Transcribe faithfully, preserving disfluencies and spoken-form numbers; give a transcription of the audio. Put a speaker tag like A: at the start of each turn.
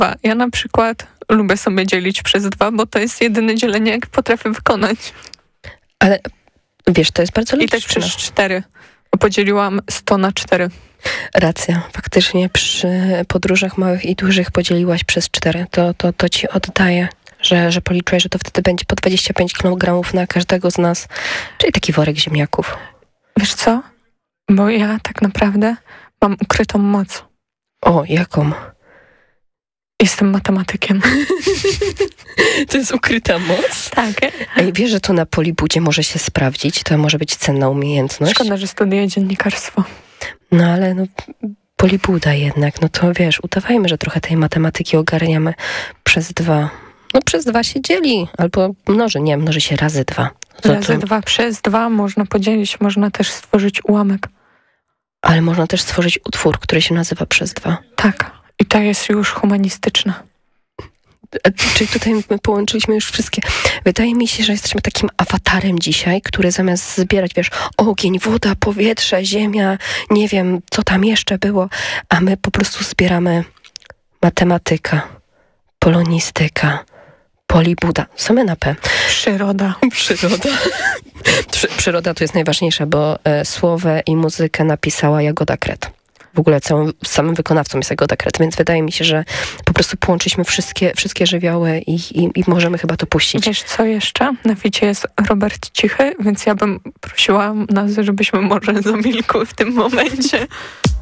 A: dwa. Ja na przykład lubię sobie dzielić przez dwa, bo to jest jedyne dzielenie, jak potrafię wykonać.
B: Ale wiesz, to jest bardzo logiczne.
A: I też przez cztery. Bo podzieliłam sto na cztery.
B: Racja. Faktycznie przy podróżach małych i dużych podzieliłaś przez cztery. To, to, to ci oddaję, że, że policzyłeś, że to wtedy będzie po dwadzieścia pięć kilogramów na każdego z nas. Czyli taki worek ziemniaków.
A: Wiesz co? Bo ja tak naprawdę mam ukrytą moc.
B: O, jaką?
A: Jestem matematykiem.
B: To jest ukryta moc?
A: Tak.
B: Ej, wiesz, że to na Polibudzie może się sprawdzić? To może być cenna umiejętność.
A: Szkoda, że studiuję dziennikarstwo.
B: No ale no, Polibuda jednak, no to wiesz, udawajmy, że trochę tej matematyki ogarniamy przez dwa. No przez dwa się dzieli, albo mnoży, nie, mnoży się razy dwa. To,
A: razy
B: to...
A: dwa przez dwa można podzielić, można też stworzyć ułamek.
B: Ale można też stworzyć utwór, który się nazywa przez dwa.
A: Tak. I to jest już humanistyczne.
B: Czyli tutaj my połączyliśmy już wszystkie. Wydaje mi się, że jesteśmy takim awatarem dzisiaj, który zamiast zbierać, wiesz, ogień, woda, powietrze, ziemia, nie wiem, co tam jeszcze było, a my po prostu zbieramy matematyka, polonistyka, Polibuda, same na P.
A: Przyroda.
B: Przyroda. Przyroda to jest najważniejsza, bo e, słowę i muzykę napisała Jagoda Kret. W ogóle całym, samym wykonawcą jest Jagoda Kret, więc wydaje mi się, że po prostu połączyliśmy wszystkie, wszystkie żywioły i, i, i możemy chyba to puścić.
A: Wiesz co jeszcze? Na ficie jest Robert Cichy, więc ja bym prosiła nas, żebyśmy może zamilkły w tym momencie.